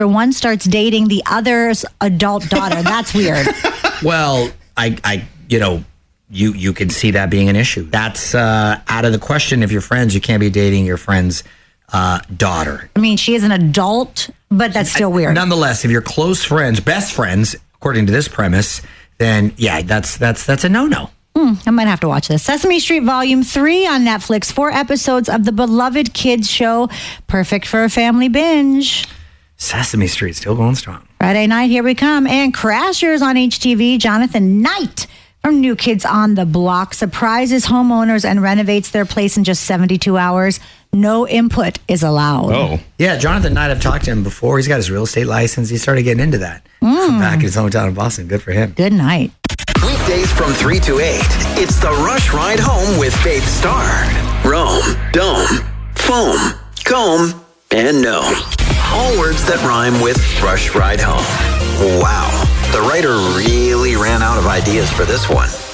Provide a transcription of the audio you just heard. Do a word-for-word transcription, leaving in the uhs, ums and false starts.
one starts dating the other's adult daughter. That's weird. Well, I, I, you know, you you can see that being an issue. That's uh, out of the question. If you're friends, you can't be dating your friend's uh, daughter. I mean, she is an adult, but that's still weird. Nonetheless, if you're close friends, best friends, according to this premise, then yeah, that's that's that's a no-no. Hmm, I might have to watch this. Sesame Street Volume three on Netflix. Four episodes of the beloved kids show. Perfect for a family binge. Sesame Street still going strong. Friday night, here we come. And Crashers on H T V. Jonathan Knight from New Kids on the Block surprises homeowners and renovates their place in just seventy-two hours. No input is allowed. Oh. Yeah, Jonathan Knight, I've talked to him before. He's got his real estate license. He started getting into that. Mm. Back in his hometown in Boston. Good for him. Good night. Weekdays from three to eight, it's the Rush Ride Home with Faith Starr. Rome, dome, foam, comb, and no. All words that rhyme with Rush Ride Home. Wow, the writer really ran out of ideas for this one.